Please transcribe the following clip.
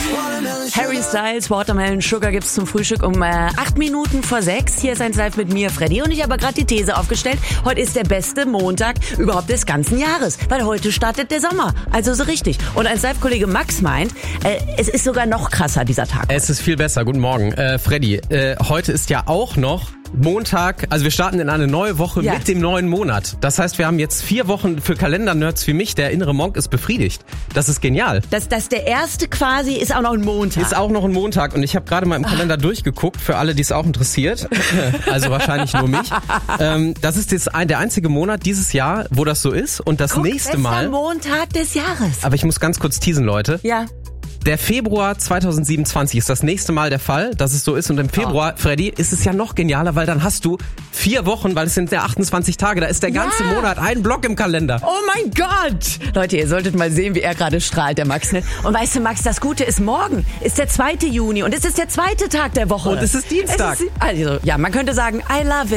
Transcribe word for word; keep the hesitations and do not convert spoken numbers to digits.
Harry Styles, Watermelon Sugar gibt's zum Frühstück um äh, acht Minuten vor sechs. Hier ist eins live mit mir, Freddy. Und ich habe gerade die These aufgestellt, heute ist der beste Montag überhaupt des ganzen Jahres. Weil heute startet der Sommer. Also so richtig. Und eins live Kollege Max meint, äh, es ist sogar noch krasser, dieser Tag. Es ist viel besser. Guten Morgen. Äh, Freddy, äh, heute ist ja auch noch Montag, also wir starten in eine neue Woche ja. mit dem neuen Monat. Das heißt, wir haben jetzt vier Wochen für Kalendernerds wie mich. Der innere Monk ist befriedigt. Das ist genial. Das, das der erste quasi ist auch noch ein Montag. Ist auch noch ein Montag und ich habe gerade mal im Kalender ah. durchgeguckt, für alle, die es auch interessiert. Also wahrscheinlich nur mich. Ähm, das ist jetzt ein, der einzige Monat dieses Jahr, wo das so ist. Und das Guck, nächste Mal... Montag des Jahres. Aber ich muss ganz kurz teasen, Leute. Ja. Der Februar zweitausendsiebenundzwanzig ist das nächste Mal der Fall, dass es so ist. Und im Februar, oh. Freddy, ist es ja noch genialer, weil dann hast du vier Wochen, weil es sind ja achtundzwanzig Tage, da ist der ganze ja. Monat ein Block im Kalender. Oh mein Gott! Leute, ihr solltet mal sehen, wie er gerade strahlt, der Max. Ne? Und weißt du, Max, das Gute ist, morgen ist der zweite Juni und es ist der zweite Tag der Woche. Und es ist Dienstag. Es ist, also, ja, man könnte sagen, I love it.